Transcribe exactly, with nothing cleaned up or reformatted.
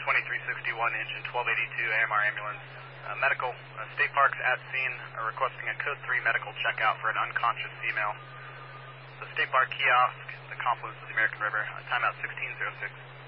twenty-three sixty-one, engine twelve eighty-two, A M R ambulance. Uh, medical, uh, State Parks at scene, uh, requesting a code three medical checkout for an unconscious female. The State Park kiosk, the confluence of the American River, uh, timeout sixteen oh six.